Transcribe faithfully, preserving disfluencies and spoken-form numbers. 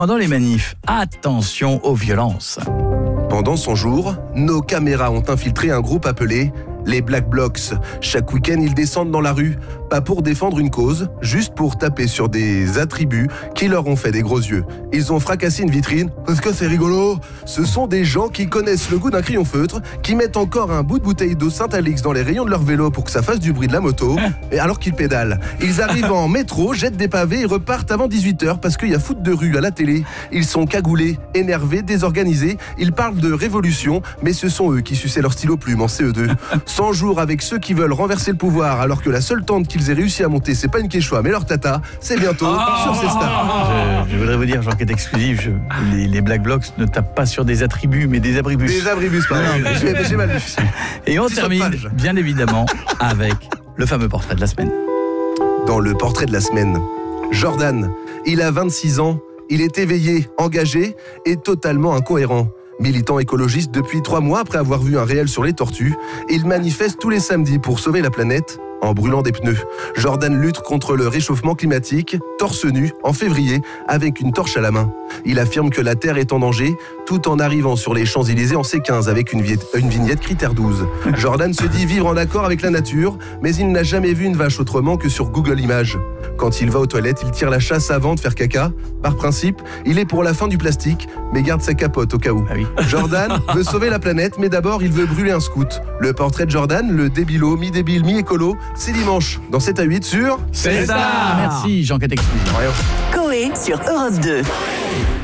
Pendant les manifs, attention aux violences. Pendant son jour, nos caméras ont infiltré un groupe appelé les Black Blocs. Chaque week-end, ils descendent dans la rue, pas pour défendre une cause, juste pour taper sur des attributs qui leur ont fait des gros yeux. Ils ont fracassé une vitrine, parce que c'est rigolo. Ce sont des gens qui connaissent le goût d'un crayon feutre, qui mettent encore un bout de bouteille d'eau Saint-Alix dans les rayons de leur vélo pour que ça fasse du bruit de la moto, et alors qu'ils pédalent. Ils arrivent en métro, jettent des pavés et repartent avant dix-huit heures parce qu'il y a foot de rue à la télé. Ils sont cagoulés, énervés, désorganisés. Ils parlent de révolution, mais ce sont eux qui suçaient leur stylo plume en C E deux. cent jours avec ceux qui veulent renverser le pouvoir alors que la seule tente qu'ils aient réussi à monter, c'est pas une Quechua mais leur tata, c'est bientôt oh sur ces stars. Je, je voudrais vous dire, j'enquête exclusive, je, les, les Black Blocs ne tapent pas sur des attributs mais des abribus. Des abribus, pardon. J'ai, j'ai mal vu. Et on termine bien évidemment avec le fameux portrait de la semaine. Dans le portrait de la semaine, Jordan, il a vingt-six ans, il est éveillé, engagé et totalement incohérent. Militant écologiste depuis trois mois après avoir vu un réel sur les tortues, il manifeste tous les samedis pour sauver la planète en brûlant des pneus. Jordan lutte contre le réchauffement climatique, torse nu, en février, avec une torche à la main. Il affirme que la Terre est en danger, tout en arrivant sur les Champs-Élysées en C quinze avec une, vi- une vignette critère douze. Jordan se dit vivre en accord avec la nature, mais il n'a jamais vu une vache autrement que sur Google Images. Quand il va aux toilettes, il tire la chasse avant de faire caca. Par principe, il est pour la fin du plastique, mais garde sa capote au cas où. Ah oui. Jordan veut sauver la planète, mais d'abord il veut brûler un scout. Le portrait de Jordan, le débilo, mi-débile, mi-écolo, c'est dimanche, dans sept à huit sur... C'est ça. Merci, j'enquête exclusive. Coé sur Europe deux.